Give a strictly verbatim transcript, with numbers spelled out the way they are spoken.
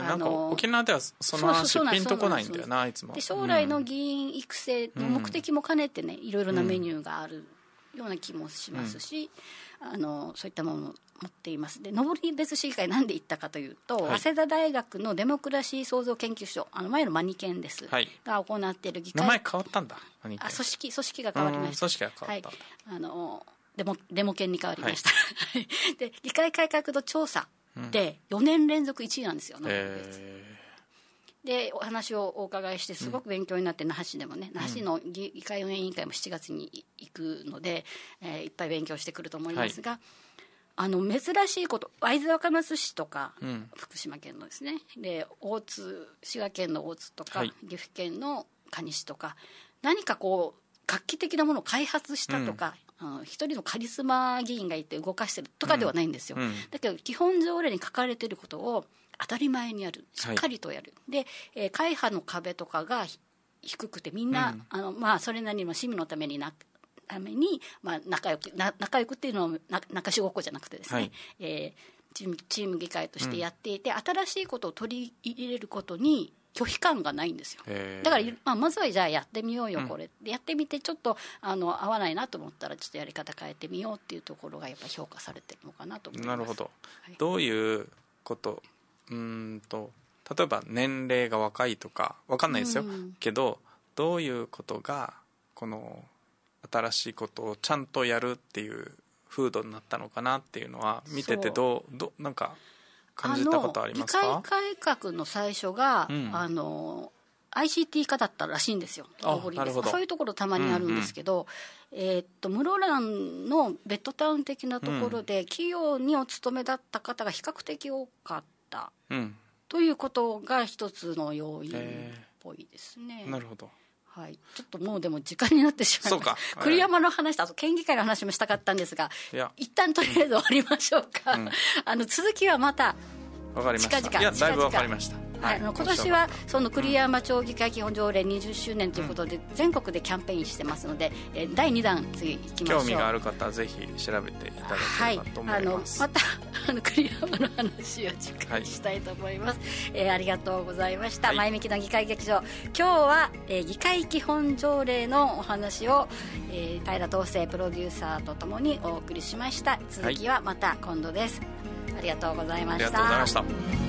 なんか沖縄ではその話ピンとこないんだよな、いつも。 で将来の議員育成の目的も兼ねてね、いろいろなメニューがあるような気もしますし、うん、あのそういったものを持っています。で登別市議会なんで行ったかというと、はい、早稲田大学のデモクラシー創造研究所、あの前のマニケンです、はい、が行っている議会、 名前変わったんだ、マニケン。 あ組織組織が変わりました。 組織が変わった、 はい、あのデモデモ犬に変わりました、はい、で議会改革度調査でよねん連続いちいなんですよ、うん、でお話をお伺いしてすごく勉強になって、うん、那覇市でもね、那覇市の議会運営委員会もしちがつに行くので、えー、いっぱい勉強してくると思いますが、はい、あの珍しいこと、会津若松市とか、うん、福島県のですね、で大津、滋賀県の大津とか、はい、岐阜県の可児市とか、何かこう画期的なものを開発したとか、うん、一人のカリスマ議員がいて動かしてるとかではないんですよ、うんうん、だけど基本条例に書かれていることを当たり前にやる、しっかりとやる、はい、で、えー、会派の壁とかが低くてみんな、うん、あのまあ、それなりの市民のためになために、まあ、仲良くな仲良くっていうのはな仲しごっこじゃなくてですね、はい、えー、チーム、チーム議会としてやっていて、うん、新しいことを取り入れることに拒否感がないんですよ。だから、まあ、まずはじゃあやってみようよこれ、うん、やってみてちょっとあの合わないなと思ったらちょっとやり方変えてみようっていうところがやっぱり評価されてるのかなと思います。 なるほど、 はい、 どういうことうーんと例えば年齢が若いとか分かんないですよ、うん、けどどういうことがこの新しいことをちゃんとやるっていう風土になったのかなっていうのは見ててどうどなんか感じたことありますか？ あの議会改革の最初が、うん、あの アイシーティー 化だったらしいんですよ。 なるほど。 そういうところたまにあるんですけど、うんうん、えー、っと室蘭のベッドタウン的なところで、うん、企業にお勤めだった方が比較的多かった、うん、ということが一つの要因っぽいですね。 なるほど。 はい、ちょっともうでも時間になってしまいました。そうか、栗山の話とあと県議会の話もしたかったんですが、一旦とりあえず終わりましょうか、うん、あの続きはまた近々。 いやだいぶ分かりました。 はい、あの今年はその栗山町議会基本条例にじゅっしゅうねんということで、うん、全国でキャンペーンしてますので、えー、だいにだん次行きましょう。 興味がある方はぜひ調べていただければと思います。 はい、あのまたあの栗山の話を次回したいと思います、はい、えー、ありがとうございました、はい、前向きの議会劇場、今日は、えー、議会基本条例のお話を、えー、平東生プロデューサーとともにお送りしました。続きはまた今度です、はい、ありがとうございました。 ありがとうございました。